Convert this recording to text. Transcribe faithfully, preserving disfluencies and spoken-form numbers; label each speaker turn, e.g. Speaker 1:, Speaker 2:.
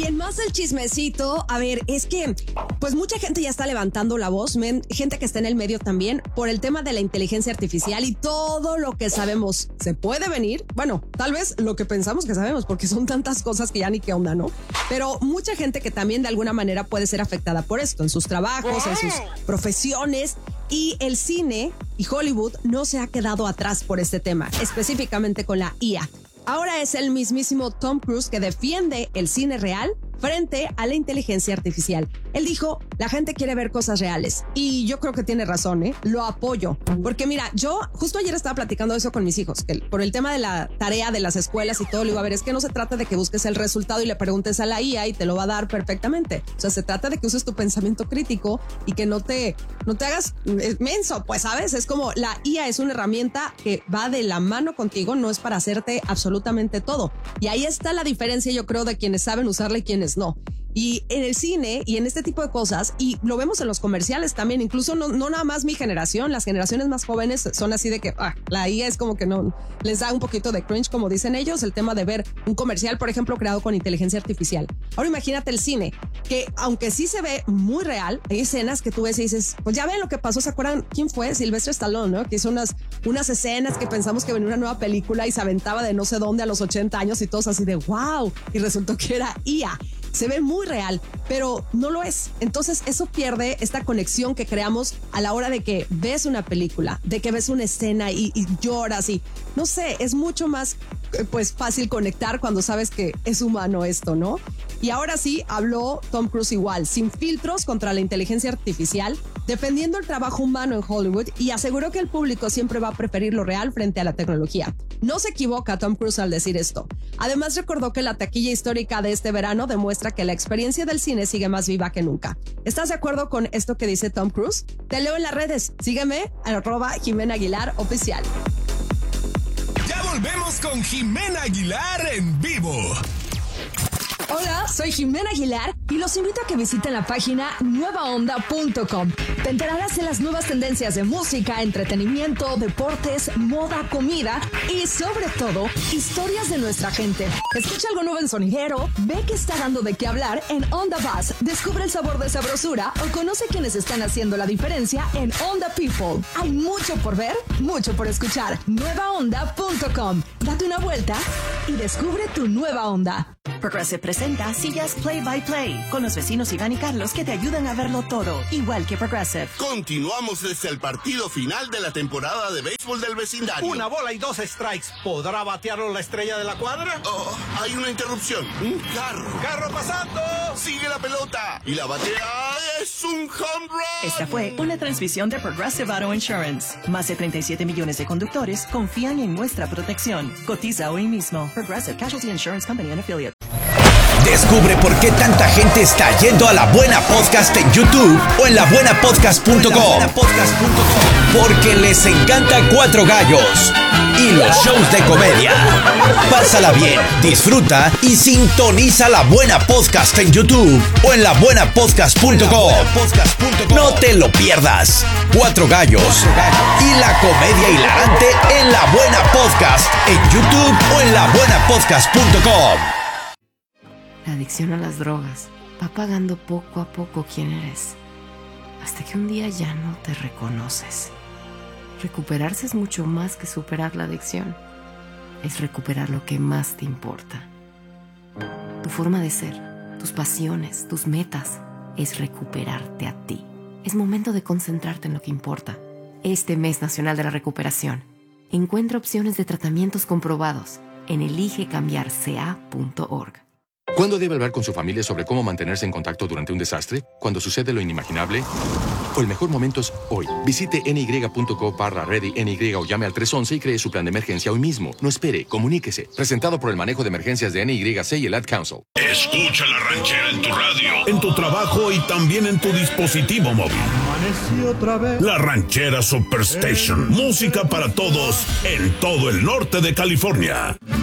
Speaker 1: Y en más del chismecito, a ver, es que pues mucha gente ya está levantando la voz, men, gente que está en el medio también, por el tema de la inteligencia artificial y todo lo que sabemos se puede venir. Bueno, tal vez lo que pensamos que sabemos, porque son tantas cosas que ya ni qué onda, ¿no? Pero mucha gente que también de alguna manera puede ser afectada por esto, en sus trabajos, en sus profesiones. Y el cine y Hollywood no se ha quedado atrás por este tema, específicamente con la I A. Ahora es el mismísimo Tom Cruise que defiende el cine real frente a la inteligencia artificial. Él dijo, la gente quiere ver cosas reales. Y yo creo que tiene razón, ¿eh? Lo apoyo. Porque mira, yo justo ayer estaba platicando eso con mis hijos, que por el tema de la tarea de las escuelas y todo, le digo, a ver, es que no se trata de que busques el resultado y le preguntes a la I A y te lo va a dar perfectamente. O sea, se trata de que uses tu pensamiento crítico y que no te, no te hagas menso, pues, ¿sabes? Es como la I A es una herramienta que va de la mano contigo, no es para hacerte absolutamente todo. Y ahí está la diferencia, yo creo, de quienes saben usarla y quienes no. Y en el cine y en este tipo de cosas, y lo vemos en los comerciales también, incluso no, no nada más mi generación, las generaciones más jóvenes son así de que ah, la I A es como que no les da un poquito de cringe, como dicen ellos, el tema de ver un comercial, por ejemplo, creado con inteligencia artificial. Ahora imagínate el cine, que aunque sí se ve muy real, hay escenas que tú ves y dices, pues ya ven lo que pasó, ¿se acuerdan quién fue? Sylvester Stallone, ¿no? Que hizo unas, unas escenas que pensamos que venía una nueva película y se aventaba de no sé dónde a los ochenta años y todos así de wow, y resultó que era I A. Se ve muy real, pero no lo es. Entonces eso pierde esta conexión que creamos a la hora de que ves una película, de que ves una escena y, y lloras y no sé, es mucho más pues fácil conectar cuando sabes que es humano esto, ¿no? Y ahora sí habló Tom Cruise igual, sin filtros contra la inteligencia artificial, defendiendo el trabajo humano en Hollywood y aseguró que el público siempre va a preferir lo real frente a la tecnología. No se equivoca Tom Cruise al decir esto. Además recordó que la taquilla histórica de este verano demuestra que la experiencia del cine sigue más viva que nunca. ¿Estás de acuerdo con esto que dice Tom Cruise? Te leo en las redes. Sígueme a arroba Jimena Aguilar Oficial.
Speaker 2: Ya volvemos con Jimena Aguilar en vivo.
Speaker 3: Hola, soy Jimena Aguilar y los invito a que visiten la página nueva onda punto com. Te enterarás de las nuevas tendencias de música, entretenimiento, deportes, moda, comida y sobre todo, historias de nuestra gente. Escucha algo nuevo en Sonidero, ve que está dando de qué hablar en Onda Buzz, descubre el sabor de sabrosura o conoce quienes están haciendo la diferencia en Onda People. Hay mucho por ver, mucho por escuchar. nueva onda punto com. Date una vuelta y descubre tu nueva onda.
Speaker 4: Progressive presenta Sillas Play by Play con los vecinos Iván y Carlos que te ayudan a verlo todo, igual que Progressive.
Speaker 5: Continuamos desde el partido final de la temporada de béisbol del vecindario.
Speaker 6: Una bola y dos strikes. ¿Podrá batearlo la estrella de la cuadra?
Speaker 5: Oh, hay una interrupción. Un carro.
Speaker 6: ¡Carro pasando!
Speaker 5: Sigue la pelota. Y la batea es un home run.
Speaker 4: Esta fue una transmisión de Progressive Auto Insurance. Más de treinta y siete millones de conductores confían en nuestra protección. Cotiza hoy mismo. Progressive Casualty Insurance Company and Affiliate.
Speaker 2: Descubre por qué tanta gente está yendo a La Buena Podcast en YouTube o en la buena podcast punto com. Porque les encanta Cuatro Gallos y los shows de comedia. Pásala bien, disfruta y sintoniza La Buena Podcast en YouTube o en la buena podcast punto com. No te lo pierdas. Cuatro Gallos y la comedia hilarante en La Buena Podcast en YouTube o en la buena podcast punto com.
Speaker 7: La adicción a las drogas va pagando poco a poco quién eres, hasta que un día ya no te reconoces. Recuperarse es mucho más que superar la adicción. Es recuperar lo que más te importa. Tu forma de ser, tus pasiones, tus metas, es recuperarte a ti. Es momento de concentrarte en lo que importa. Este mes nacional de la recuperación, encuentra opciones de tratamientos comprobados en elige cambiar c a punto org.
Speaker 8: ¿Cuándo debe hablar con su familia sobre cómo mantenerse en contacto durante un desastre? ¿Cuando sucede lo inimaginable? O el mejor momento es hoy. Visite N Y punto co barra ready N Y o llame al tres once y cree su plan de emergencia hoy mismo. No espere, comuníquese. Presentado por el manejo de emergencias de N Y C y el Ad Council.
Speaker 9: Escucha la ranchera en tu radio, en tu trabajo y también en tu dispositivo móvil. La Ranchera Superstation. Música para todos en todo el norte de California.